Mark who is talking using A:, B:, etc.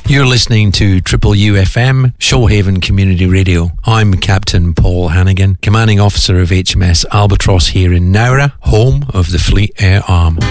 A: You're listening to Triple UFM, Shoalhaven Community Radio. I'm Captain Paul Hannigan, Commanding Officer of HMS Albatross here in Nowra, home of the Fleet Air Arm.